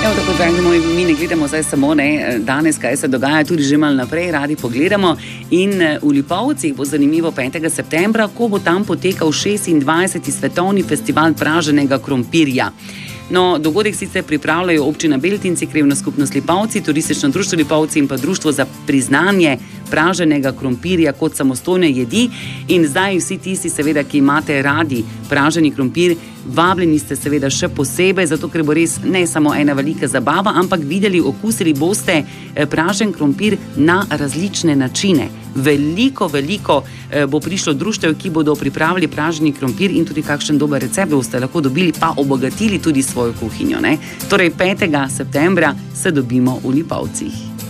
Evo, tako dragi moji, mi ne gledamo zdaj samo danes, kaj se dogaja, tudi že malo naprej, radi pogledamo. In v Lipovcih bo zanimivo 5. septembra, ko bo tam potekal 26. svetovni festival praženega krompirja. No, dogodek sicer pripravljajo občina Beltinci, Krajevna skupnost Lipovci, Turistično društvo Lipovci in pa Društvo za priznanje praženega krompirja kot samostojne jedi. In zdaj vsi tisti, seveda, ki imate radi praženi krompir, vabljeni ste seveda še posebej, zato ker bo res ne samo ena velika zabava, ampak videli, okusili boste pražen krompir na različne načine. Veliko bo prišlo društev, ki bodo pripravili praženi krompir in tudi kakšen dober recept boste lahko dobili, pa obogatili tudi svojo kuhinjo. Torej 5. septembra se dobimo v Lipovcih.